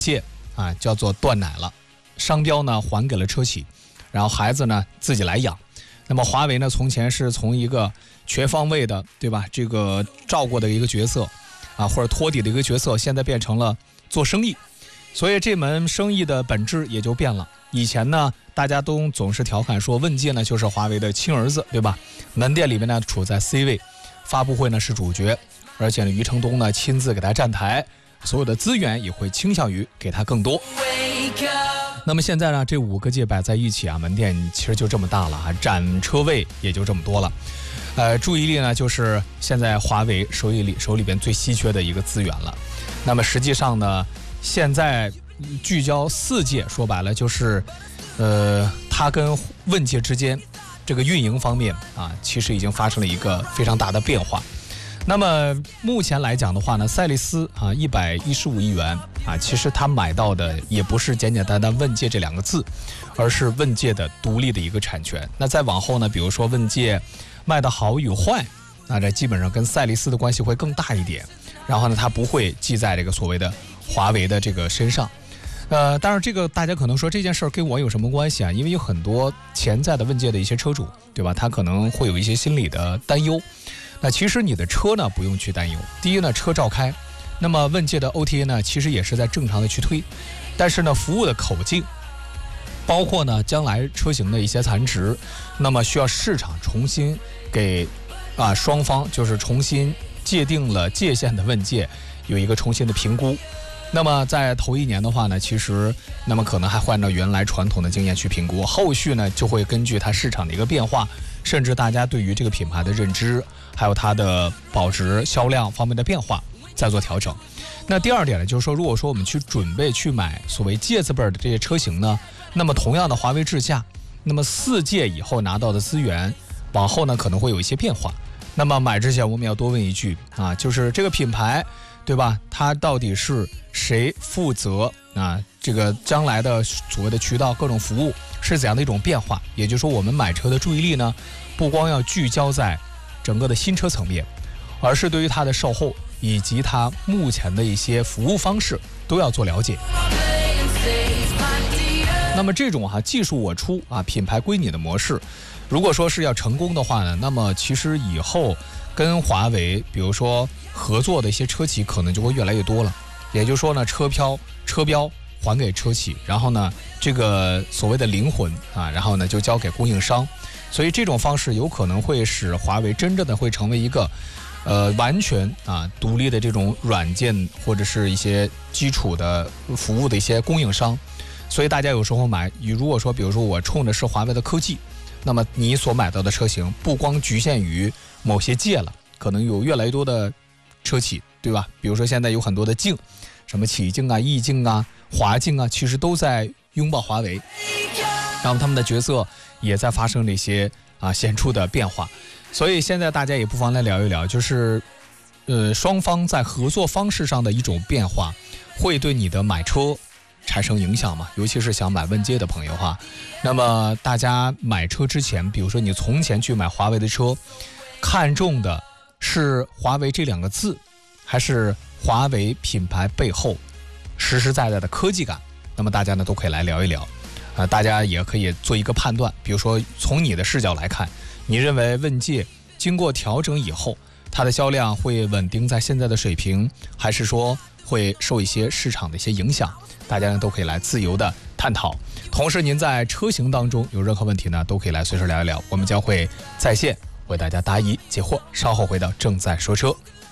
界啊叫做断奶了，商标呢还给了车企，然后孩子呢自己来养。那么华为呢从前是从一个全方位的，对吧，这个照顾的一个角色啊，或者托底的一个角色，现在变成了做生意，所以这门生意的本质也就变了。以前呢大家都总是调侃说问界呢就是华为的亲儿子，对吧，门店里面呢处在 C 位，发布会呢是主角，而且呢余承东呢亲自给他站台，所有的资源也会倾向于给他更多。那么现在呢这5个界摆在一起啊，门店其实就这么大了啊，展车位也就这么多了。注意力呢就是现在华为手里边最稀缺的一个资源了。那么实际上呢现在聚焦4界，说白了就是它跟问界之间这个运营方面啊，其实已经发生了一个非常大的变化。那么目前来讲的话呢，赛力斯啊115亿元啊，其实他买到的也不是简简单单问界这2个字，而是问界的独立的一个产权。那再往后呢，比如说问界卖的好与坏，那这基本上跟赛力斯的关系会更大一点。然后呢，它不会记在这个所谓的华为的这个身上。当然这个大家可能说这件事儿跟我有什么关系啊？因为有很多潜在的问界的一些车主，对吧？他可能会有一些心理的担忧。那其实你的车呢不用去担忧，第一呢车照开，那么问界的 OTA 呢其实也是在正常的去推，但是呢服务的口径，包括呢将来车型的一些残值，那么需要市场重新给双方就是重新界定了界限的问界有一个重新的评估。那么在头1年的话呢，其实那么可能还会按照原来传统的经验去评估，后续呢就会根据它市场的一个变化，甚至大家对于这个品牌的认知，还有它的保值销量方面的变化再做调整。那第2点呢，就是说如果说我们去准备去买所谓界字辈的这些车型呢，那么同样的华为智驾，那么4界以后拿到的资源往后呢可能会有一些变化。那么买之前我们要多问一句啊，就是这个品牌，对吧，它到底是谁负责啊？这个将来的所谓的渠道各种服务是怎样的一种变化？也就是说我们买车的注意力呢，不光要聚焦在整个的新车层面，而是对于它的售后以及它目前的一些服务方式都要做了解。那么这种技术我出啊，品牌归你的模式，如果说是要成功的话呢，那么其实以后跟华为比如说合作的一些车企可能就会越来越多了。也就是说呢，车标还给车企，然后呢这个所谓的灵魂啊，然后呢就交给供应商。所以这种方式有可能会使华为真正的会成为一个完全独立的这种软件或者是一些基础的服务的一些供应商。所以大家有时候买，如果说比如说我冲的是华为的科技，那么你所买到的车型不光局限于某些界了，可能有越来越多的车企，对吧？比如说现在有很多的境，什么启境啊、意境啊、华境啊，其实都在拥抱华为，然后他们的角色也在发生了一些显著的变化。所以现在大家也不妨来聊一聊，就是双方在合作方式上的一种变化，会对你的买车产生影响吗？尤其是想买问界的朋友那么大家买车之前，比如说你从前去买华为的车，看重的是华为这2个字，还是华为品牌背后实实在在的科技感？那么大家呢都可以来聊一聊大家也可以做一个判断。比如说从你的视角来看，你认为问界经过调整以后，它的销量会稳定在现在的水平，还是说会受一些市场的一些影响？大家呢都可以来自由的探讨。同时您在车型当中有任何问题呢，都可以来随时聊一聊，我们将会在线为大家答疑解惑。稍后回到正在说车。